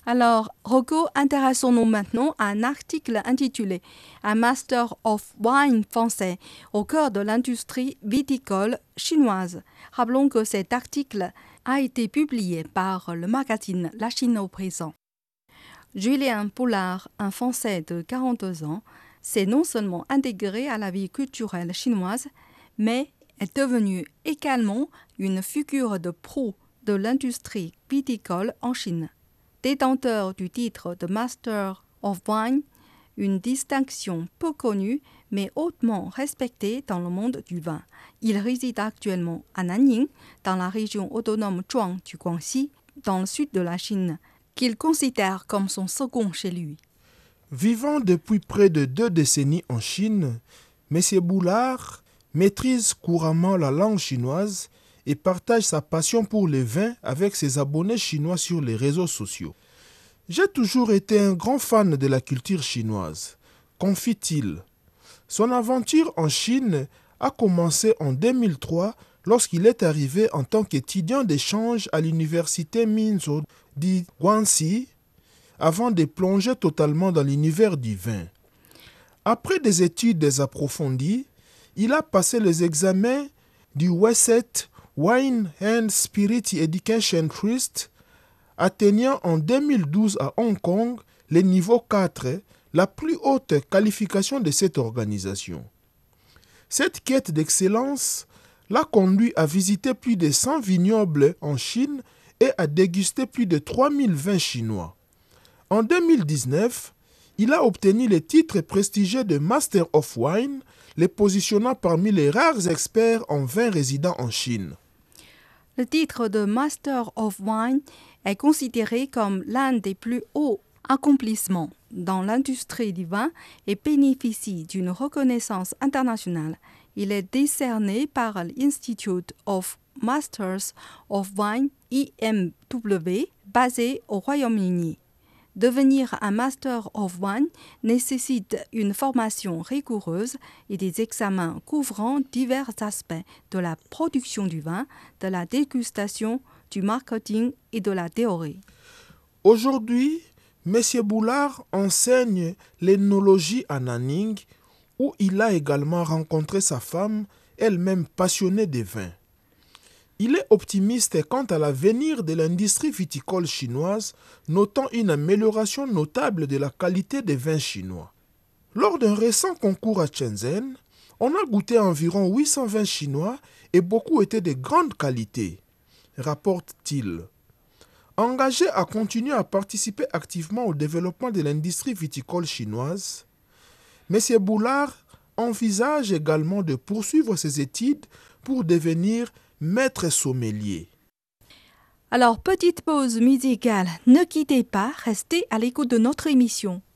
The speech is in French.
Alors, Rocco, intéressons-nous maintenant à un article intitulé « Un Master of Wine français au cœur de l'industrie viticole chinoise ». Rappelons que cet article a été publié par le magazine La Chine au présent. Julien Poulard, un Français de 42 ans, s'est non seulement intégré à la vie culturelle chinoise, mais est devenu également une figure de proue de l'industrie viticole en Chine. Détenteur du titre de Master of Wine, une distinction peu connue mais hautement respectée dans le monde du vin. Il réside actuellement à Nanning, dans la région autonome Zhuang du Guangxi, dans le sud de la Chine, qu'il considère comme son second chez lui. Vivant depuis près de 2 décennies en Chine, M. Boulard maîtrise couramment la langue chinoise et partage sa passion pour les vins avec ses abonnés chinois sur les réseaux sociaux. J'ai toujours été un grand fan de la culture chinoise, confie-t-il. Son aventure en Chine a commencé en 2003 lorsqu'il est arrivé en tant qu'étudiant d'échange à l'université Minzhou de Guangxi, avant de plonger totalement dans l'univers du vin. Après des études approfondies, il a passé les examens du WSET Wine and Spirit Education Trust, atteignant en 2012 à Hong Kong le niveau 4, la plus haute qualification de cette organisation. Cette quête d'excellence l'a conduit à visiter plus de 100 vignobles en Chine et à déguster plus de 3000 vins chinois. En 2019, il a obtenu le titre prestigieux de Master of Wine, le positionnant parmi les rares experts en vin résidant en Chine. Le titre de Master of Wine est considéré comme l'un des plus hauts accomplissements dans l'industrie du vin et bénéficie d'une reconnaissance internationale. Il est décerné par l'Institute of Masters of Wine, IMW, basé au Royaume-Uni. Devenir un Master of Wine nécessite une formation rigoureuse et des examens couvrant divers aspects de la production du vin, de la dégustation, du marketing et de la théorie. Aujourd'hui, M. Boulard enseigne l'œnologie à Nanning, où il a également rencontré sa femme, elle-même passionnée des vins. Il est optimiste quant à l'avenir de l'industrie viticole chinoise, notant une amélioration notable de la qualité des vins chinois. Lors d'un récent concours à Shenzhen, on a goûté environ 800 vins chinois et beaucoup étaient de grande qualité, rapporte-t-il. Engagé à continuer à participer activement au développement de l'industrie viticole chinoise, M. Boulard envisage également de poursuivre ses études pour devenir maître sommelier. Alors, petite pause musicale, ne quittez pas, restez à l'écoute de notre émission.